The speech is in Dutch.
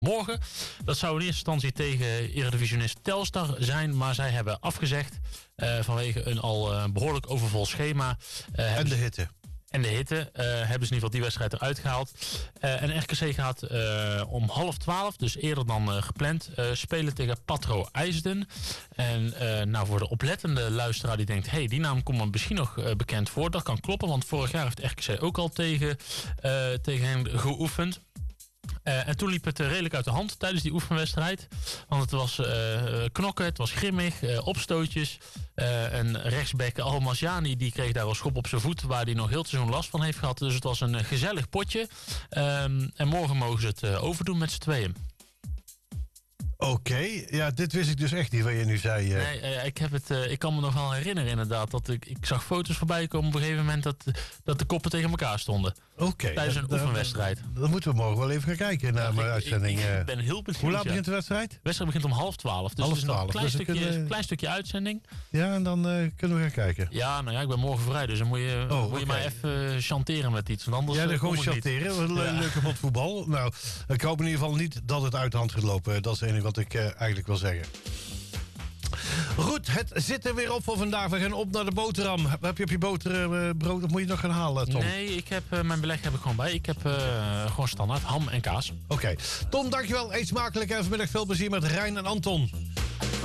morgen. Dat zou in eerste instantie tegen eredivisionist Telstar zijn, maar zij hebben afgezegd vanwege een al behoorlijk overvol schema. En de hitte. En de hitte hebben ze in ieder geval die wedstrijd eruit gehaald. En RKC gaat om 11:30, dus eerder dan gepland, spelen tegen Patro IJsden. En voor de oplettende luisteraar die denkt, die naam komt me misschien nog bekend voor. Dat kan kloppen, want vorig jaar heeft RKC ook al tegen hen geoefend. En toen liep het redelijk uit de hand tijdens die oefenwedstrijd. Want het was knokken, het was grimmig, opstootjes. En rechtsback Al-Masjani die kreeg daar een schop op zijn voet, waar hij nog heel het seizoen last van heeft gehad. Dus het was een gezellig potje. En morgen mogen ze het overdoen met z'n tweeën. Oké, ja, dit wist ik dus echt niet wat je nu zei. Nee, ik kan me nog wel herinneren inderdaad. Dat ik zag foto's voorbij komen op een gegeven moment dat de koppen tegen elkaar stonden. Oké. Tijdens een oefenwedstrijd. Dan moeten we morgen wel even gaan kijken naar mijn uitzending. Ik ben heel benieuwd. Hoe laat begint de wedstrijd? De wedstrijd begint om 11:30. Dus het is nog een klein stukje uitzending. Ja, en dan kunnen we gaan kijken. Ja, ik ben morgen vrij. Dus dan moet je mij even chanteren met iets. Want anders dan gewoon chanteren. Leuke pot voetbal. Nou, ik hoop in ieder geval niet dat het uit de hand gaat lopen. Dat is het enige wat ik eigenlijk wil zeggen. Goed, het zit er weer op voor vandaag. We gaan op naar de boterham. Heb je op je brood of moet je nog gaan halen, Tom? Nee, mijn beleg heb ik gewoon bij. Ik heb gewoon standaard ham en kaas. Oké. Tom, dankjewel. Eet smakelijk en vanmiddag veel plezier met Rijn en Anton.